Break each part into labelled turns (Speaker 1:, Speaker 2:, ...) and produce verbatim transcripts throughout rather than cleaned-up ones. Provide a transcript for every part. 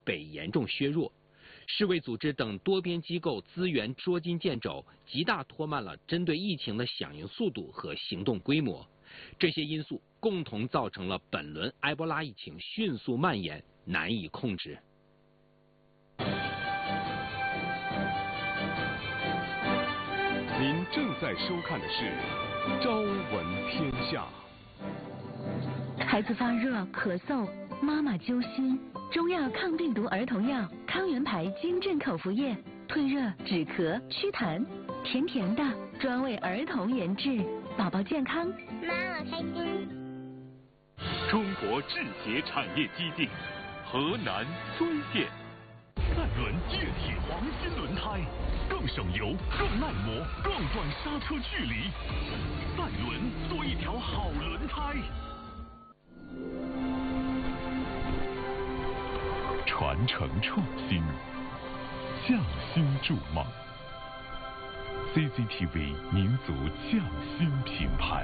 Speaker 1: 被严重削弱。世卫组织等多边机构资源捉襟见肘，极大拖慢了针对疫情的响应速度和行动规模。这些因素共同造成了本轮埃博拉疫情迅速蔓延，难以控制。
Speaker 2: 您正在收看的是《朝闻天下》。
Speaker 3: 孩子发热、咳嗽，妈妈揪心。中药抗病毒儿童药康元牌金镇口服液，退热、止咳、祛痰，甜甜的，专为儿童研制，宝宝健康，
Speaker 4: 妈妈开心。
Speaker 5: 中国制铁产业基地，河南绥电。赛轮液体黄金轮胎，更省油、更耐磨、更短刹车距离。赛轮做一条好轮胎。传承创新，匠心筑梦。C C T V 民族匠心品牌。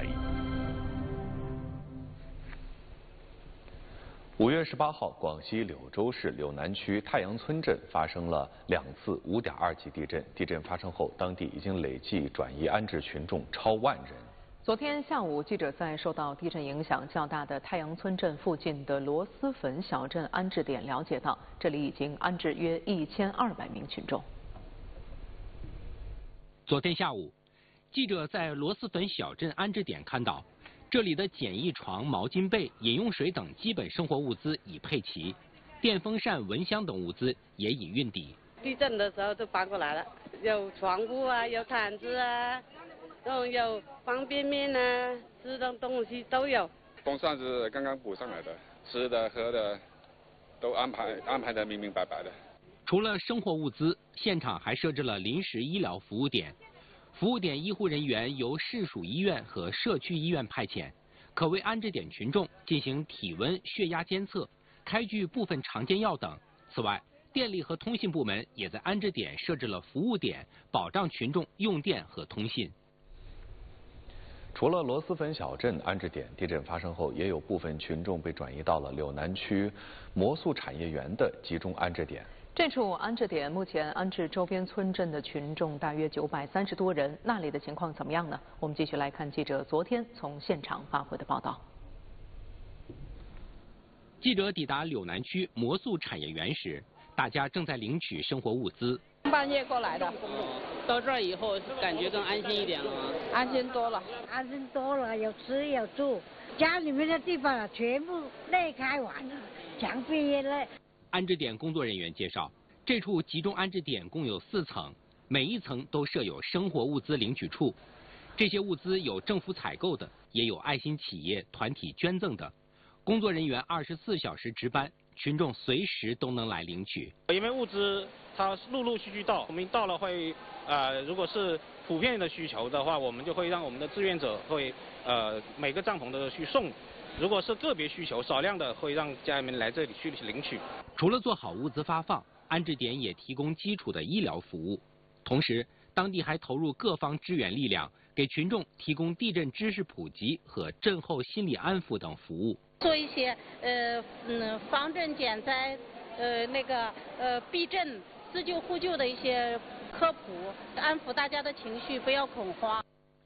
Speaker 6: 五月十八号，广西柳州市柳南区太阳村镇发生了两次五点二级地震。地震发生后，当地已经累计转移安置群众超万人。
Speaker 7: 昨天下午，记者在受到地震影响较大的太阳村镇附近的螺蛳粉小镇安置点了解到，这里已经安置约一千二百名群众。
Speaker 1: 昨天下午，记者在螺蛳粉小镇安置点看到，这里的简易床、毛巾被、饮用水等基本生活物资已配齐，电风扇、蚊香等物资也已运抵。
Speaker 8: 地震的时候就搬过来了，有床铺啊，有毯子啊。然后有方便面啊，吃的东西都有。
Speaker 9: 风扇是刚刚补上来的，吃的喝的都安排安排的明明白白的。
Speaker 1: 除了生活物资，现场还设置了临时医疗服务点。服务点医护人员由市属医院和社区医院派遣，可为安置点群众进行体温、血压监测，开具部分常见药等。此外，电力和通信部门也在安置点设置了服务点，保障群众用电和通信。
Speaker 6: 除了螺蛳粉小镇安置点，地震发生后也有部分群众被转移到了柳南区魔素产业园的集中安置点。
Speaker 7: 这处安置点目前安置周边村镇的群众大约九百三十多人，那里的情况怎么样呢？我们继续来看记者昨天从现场发回的报道。
Speaker 1: 记者抵达柳南区魔素产业园时，大家正在领取生活物资。
Speaker 10: 半夜过来的，到这儿以后感觉更安心一点了吗？
Speaker 11: 安心多了，安心多了，有吃有住，家里面的地方啊全部裂开完了，墙壁也裂。
Speaker 1: 安置点工作人员介绍，这处集中安置点共有四层，每一层都设有生活物资领取处。这些物资有政府采购的，也有爱心企业团体捐赠的。工作人员二十四小时值班，群众随时都能来领取。
Speaker 12: 因为物资它陆陆续续到，我们到了会呃，如果是普遍的需求的话，我们就会让我们的志愿者会呃每个帐篷都去送。如果是个别需求少量的，会让家人们来这里去领取。
Speaker 1: 除了做好物资发放，安置点也提供基础的医疗服务，同时当地还投入各方支援力量，给群众提供地震知识普及和震后心理安抚等服务。
Speaker 13: 做一些呃嗯防震减灾呃那个呃避震自救互救的一些科普，安抚大家的情绪，不要恐慌。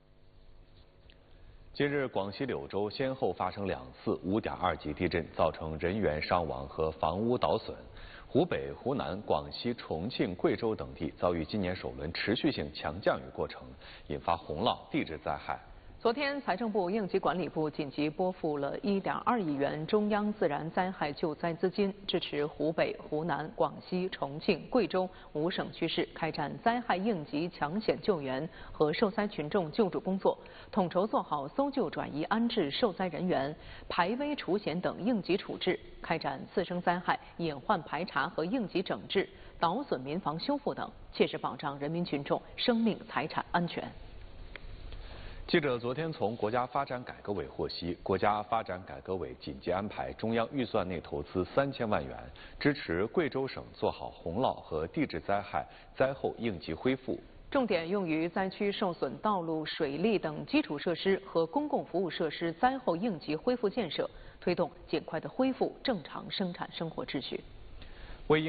Speaker 6: 近日，广西柳州先后发生两次五点二级地震，造成人员伤亡和房屋倒损。湖北、湖南、广西、重庆、贵州等地遭遇今年首轮持续性强降雨过程，引发洪涝、地质灾害。
Speaker 7: 昨天，财政部应急管理部紧急拨付了一点二亿元中央自然灾害救灾资金，支持湖北、湖南、广西、重庆、贵州五省区市开展灾害应急抢险救援和受灾群众救助工作，统筹做好搜救、转移、安置受灾人员、排危除险等应急处置，开展次生灾害隐患排查和应急整治、倒损民房修复等，切实保障人民群众生命财产安全。
Speaker 6: 记者昨天从国家发展改革委获悉，国家发展改革委紧急安排中央预算内投资三千万元，支持贵州省做好洪涝和地质灾害灾后应急恢复，
Speaker 7: 重点用于灾区受损道路、水利等基础设施和公共服务设施灾后应急恢复建设，推动尽快的恢复正常生产生活秩序。